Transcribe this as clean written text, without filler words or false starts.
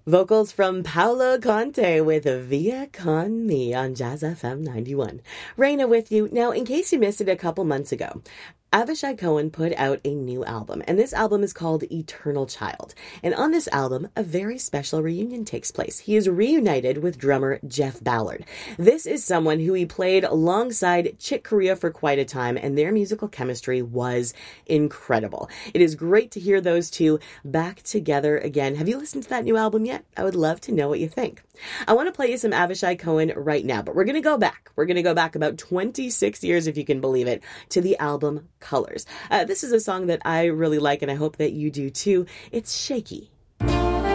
Vocals from Paolo Conte with Via Con Me on Jazz FM 91. Raina with you. Now, in case you missed it a couple months ago, Avishai Cohen put out a new album, and this album is called Eternal Child. And on this album, a very special reunion takes place. He is reunited with drummer Jeff Ballard. This is someone who he played alongside Chick Corea for quite a time, and their musical chemistry was incredible. It is great to hear those two back together again. Have you listened to that new album yet? I would love to know what you think. I want to play you some Avishai Cohen right now, but we're going to go back. We're going to go back about 26 years, if you can believe it, to the album Colors. This is a song that I really like, and I hope that you do too. It's Shaky.